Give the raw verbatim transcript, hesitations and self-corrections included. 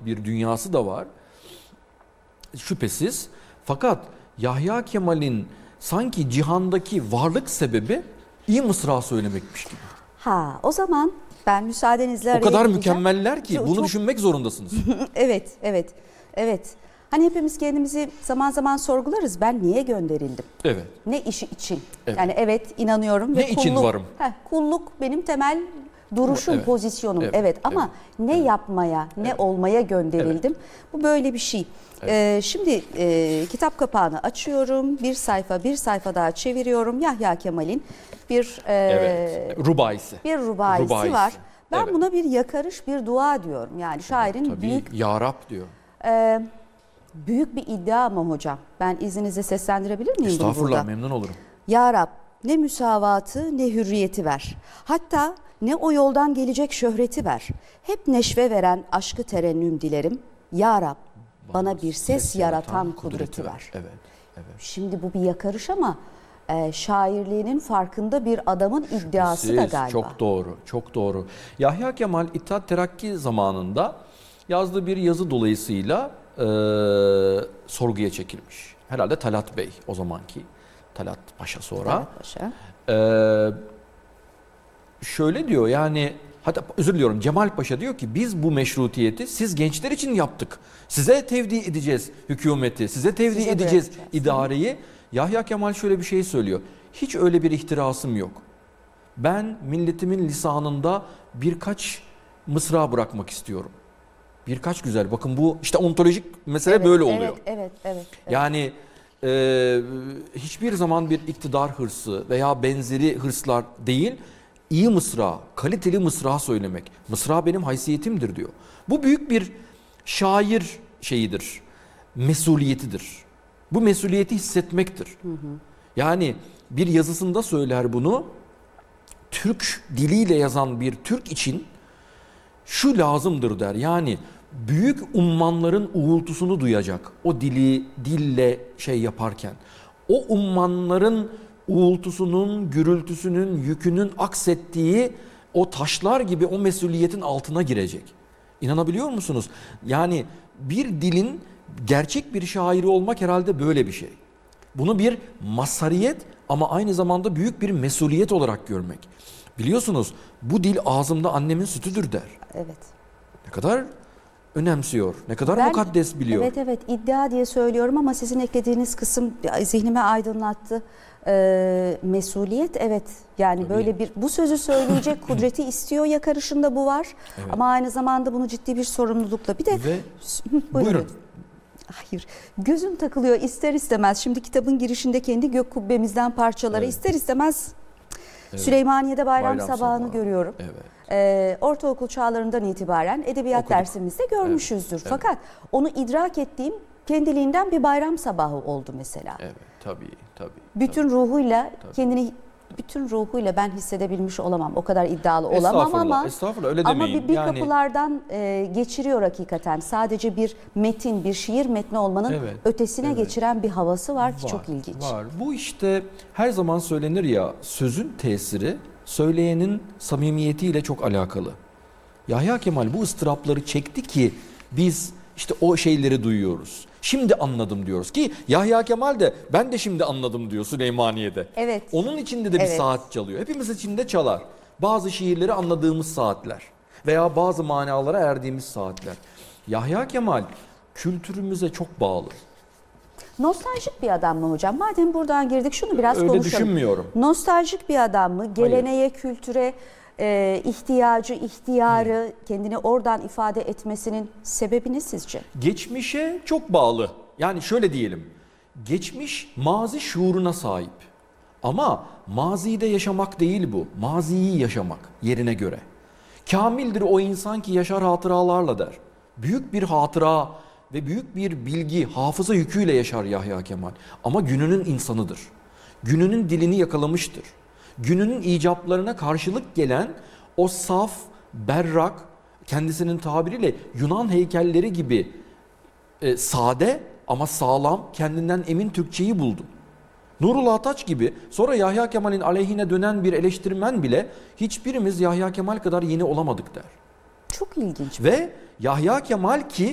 bir dünyası da var. Şüphesiz. Fakat Yahya Kemal'in sanki cihandaki varlık sebebi iyi mısra söylemekmiş gibi. Ha, o zaman ben müsaadenizle araya O kadar gireceğim. mükemmeller ki Çok- bunu çok- düşünmek zorundasınız. Evet, evet, evet. Hani hepimiz kendimizi zaman zaman sorgularız. Ben niye gönderildim? Evet. Ne işi için? Evet. Yani evet inanıyorum. Ne ve için kulluk, varım? Heh, kulluk benim temel duruşum, Evet. pozisyonum. Evet, Evet, ama ne yapmaya, ne Evet. olmaya gönderildim? Bu böyle bir şey. Ee, şimdi e, kitap kapağını açıyorum. Bir sayfa, bir sayfa daha çeviriyorum. Yahya Kemal'in bir e, Evet. Rubaisi. bir rubaisi, Rubaisi. var. Ben Evet. buna bir yakarış, bir dua diyorum. Yani şairin Tabii büyük Ya Rab diyor. e, büyük bir iddia mı hocam? Ben izninizle seslendirebilir miyim bunu Estağfurullah, burada? memnun olurum. Ya Rab, ne müsavatı ne hürriyeti ver. Hatta ne o yoldan gelecek şöhreti ver. Hep neşve veren aşkı terennüm dilerim. Ya Rab, bana bir ses yaratan kudreti ver. Evet. Evet. Şimdi bu bir yakarış ama e, şairliğinin farkında bir adamın iddiası da Siz, galiba. Çok doğru, çok doğru. Yahya Kemal İttihat Terakki zamanında yazdığı bir yazı dolayısıyla e, sorguya çekilmiş. Herhalde Talat Bey o zamanki, Talat Paşa sonra. Talat Paşa. E, şöyle diyor yani, hatta özür diliyorum, Cemal Paşa diyor ki biz bu meşrutiyeti siz gençler için yaptık. Size tevdi edeceğiz hükümeti, size tevdi Size edeceğiz bırakacağız. idareyi. Yahya Kemal şöyle bir şey söylüyor. Hiç öyle bir ihtirasım yok. Ben milletimin lisanında birkaç mısra bırakmak istiyorum. Birkaç güzel. Bakın bu işte ontolojik mesele Evet, böyle evet, oluyor. Evet, evet, evet. Yani e, hiçbir zaman bir iktidar hırsı veya benzeri hırslar değil, iyi mısra, kaliteli mısra söylemek. Mısra benim haysiyetimdir diyor. Bu büyük bir şair şeyidir, mesuliyetidir. Bu mesuliyeti hissetmektir. Hı hı. Yani bir yazısında söyler bunu. Türk diliyle yazan bir Türk için şu lazımdır der. Yani büyük ummanların uğultusunu duyacak. O dili dille şey yaparken. O ummanların uğultusunun, gürültüsünün, yükünün aksettiği o taşlar gibi o mesuliyetin altına girecek. İnanabiliyor musunuz? Yani bir dilin gerçek bir şairi olmak herhalde böyle bir şey. Bunu bir mazhariyet ama aynı zamanda büyük bir mesuliyet olarak görmek. Biliyorsunuz bu dil ağzımda annemin sütüdür der. Evet. Ne kadar önemsiyor, ne kadar Ben- mukaddes biliyor. Evet evet iddia diye söylüyorum ama sizin eklediğiniz kısım zihnime aydınlattı. Ee, mesuliyet evet yani Tabii. böyle bir bu sözü söyleyecek kudreti istiyor yakarışında bu var. Evet. Ama aynı zamanda bunu ciddi bir sorumlulukla bir de Ve buyurun. buyurun. Hayır. Gözüm takılıyor ister istemez. Şimdi kitabın girişinde kendi gök kubbemizden parçaları Evet. ister istemez Evet. Süleymaniye'de bayram, Bayram sabahını sabahı. görüyorum. Evet. Ee, ortaokul çağlarından itibaren edebiyat Okuduk. dersimizde görmüşüzdür. Evet. Fakat onu idrak ettiğim kendiliğinden bir bayram sabahı oldu mesela. Evet, tabii, tabii. Bütün ruhuyla Tabii. kendini bütün ruhuyla ben hissedebilmiş olamam. O kadar iddialı olamam Estağfurullah, ama estağfurullah, öyle ama demeyin. bir, bir Yani- kapılardan e, geçiriyor hakikaten. Sadece bir metin, bir şiir metni olmanın Evet, ötesine evet. geçiren bir havası var ki Var, çok ilginç. Var. Bu işte her zaman söylenir ya, sözün tesiri söyleyenin samimiyetiyle çok alakalı. Yahya Kemal bu ıstırapları çekti ki biz işte o şeyleri duyuyoruz. Şimdi anladım diyoruz ki Yahya Kemal de ben de şimdi anladım diyor Süleymaniye'de. Evet. Onun içinde de bir Evet. saat çalıyor. Hepimiz içinde çalar. Bazı şiirleri anladığımız saatler veya bazı manalara erdiğimiz saatler. Yahya Kemal kültürümüze çok bağlı. Nostaljik bir adam mı hocam? Madem buradan girdik şunu biraz Öyle konuşalım. düşünmüyorum. Nostaljik bir adam mı? Geleneğe, kültüre e, ihtiyacı, ihtiyarı kendini oradan ifade etmesinin sebebi ne sizce? Geçmişe çok bağlı. Yani şöyle diyelim. Geçmiş mazi şuuruna sahip. Ama mazide yaşamak değil bu. Maziyi yaşamak yerine göre. Kamildir o insan ki yaşar hatıralarla der. Büyük bir hatıra ve büyük bir bilgi, hafıza yüküyle yaşar Yahya Kemal. Ama gününün insanıdır. Gününün dilini yakalamıştır. Gününün icaplarına karşılık gelen o saf, berrak, kendisinin tabiriyle Yunan heykelleri gibi e, sade ama sağlam, kendinden emin Türkçeyi buldu. Nurullah Ataç gibi sonra Yahya Kemal'in aleyhine dönen bir eleştirmen bile hiçbirimiz Yahya Kemal kadar yeni olamadık der. Çok ilginç. Ve Yahya Kemal ki